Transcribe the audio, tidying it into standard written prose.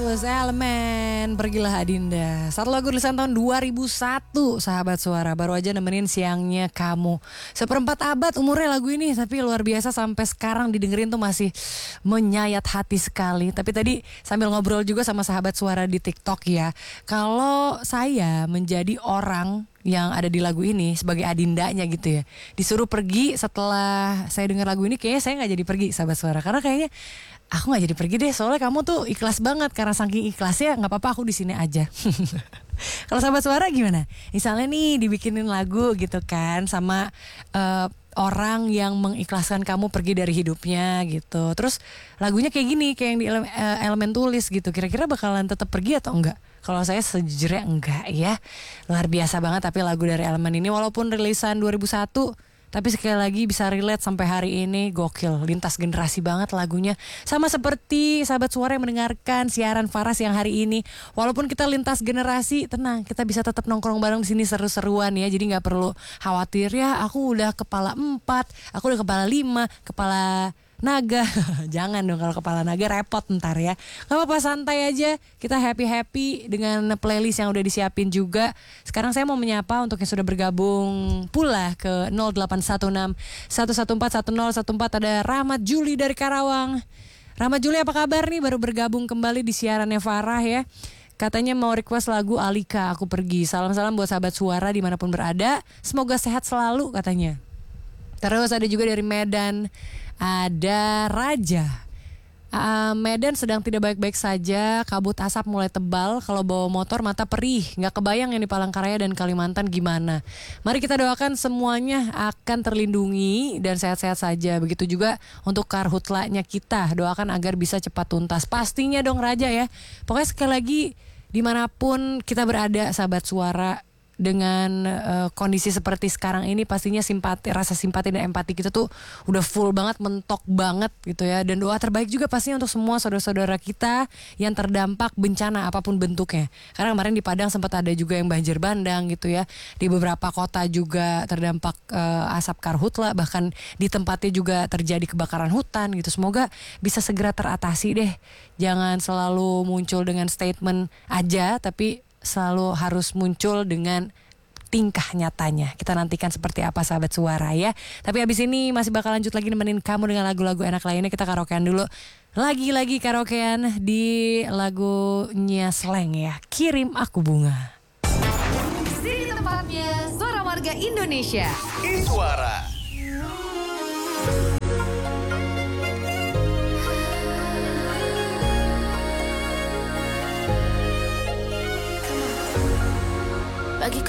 was Elemen, Pergilah Adinda. Satu lagu tulisan tahun 2001, sahabat suara. Baru aja nemenin siangnya kamu. Seperempat abad umurnya lagu ini, tapi luar biasa sampai sekarang didengerin tuh masih menyayat hati sekali. Tapi tadi sambil ngobrol juga sama sahabat suara di TikTok ya. Kalau saya menjadi orang yang ada di lagu ini sebagai adindanya gitu ya, disuruh pergi setelah saya dengar lagu ini, kayaknya saya nggak jadi pergi, sahabat suara. Karena kayaknya aku nggak jadi pergi deh, soalnya kamu tuh ikhlas banget. Karena saking ikhlasnya nggak apa-apa, aku di sini aja. Kalau sahabat suara gimana? Misalnya nih dibikinin lagu gitu kan sama orang yang mengikhlaskan kamu pergi dari hidupnya gitu. Terus lagunya kayak gini, kayak yang di Elemen tulis gitu. Kira-kira bakalan tetap pergi atau enggak? Kalau saya sejujurnya enggak ya. Luar biasa banget tapi lagu dari Elemen ini walaupun rilisan 2001, tapi sekali lagi bisa relate sampai hari ini. Gokil, lintas generasi banget lagunya. Sama seperti sahabat suara yang mendengarkan siaran Faras yang hari ini. Walaupun kita lintas generasi, tenang, kita bisa tetap nongkrong bareng di sini seru-seruan ya. Jadi nggak perlu khawatir ya. Aku udah kepala 4, aku udah kepala 5, kepala naga. Jangan dong, kalau kepala naga repot ntar ya. Gak apa-apa, santai aja. Kita happy-happy dengan playlist yang udah disiapin juga. Sekarang saya mau menyapa untuk yang sudah bergabung pula ke 0816 114 1014. Ada Rahmat Juli dari Karawang. Rahmat Juli, apa kabar nih? Baru bergabung kembali di siarannya Farah ya. Katanya mau request lagu Alika, Aku Pergi. Salam-salam buat sahabat suara dimanapun berada. Semoga sehat selalu katanya. Terus ada juga dari Medan, ada Raja. Medan sedang tidak baik-baik saja, kabut asap mulai tebal, kalau bawa motor mata perih, gak kebayang yang di Palangkaraya dan Kalimantan gimana. Mari kita doakan semuanya akan terlindungi dan sehat-sehat saja. Begitu juga untuk karhutlanya kita, doakan agar bisa cepat tuntas. Pastinya dong Raja ya. Pokoknya sekali lagi dimanapun kita berada sahabat suara, dengan kondisi seperti sekarang ini pastinya simpati, rasa simpati dan empati kita tuh udah full banget, mentok banget gitu ya. Dan doa terbaik juga pastinya untuk semua saudara-saudara kita yang terdampak bencana apapun bentuknya. Karena kemarin di Padang sempat ada juga yang banjir bandang gitu ya. Di beberapa kota juga terdampak asap karhutla, bahkan di tempatnya juga terjadi kebakaran hutan gitu. Semoga bisa segera teratasi deh. Jangan selalu muncul dengan statement aja, tapi selalu harus muncul dengan tingkah nyatanya. Kita nantikan seperti apa sahabat suara ya. Tapi habis ini masih bakal lanjut lagi nemenin kamu dengan lagu-lagu enak lainnya. Kita karaokean dulu. Lagi-lagi karaokean di lagunya Slang ya, Kirim Aku Bunga. Sini tempatnya suara warga Indonesia. Suara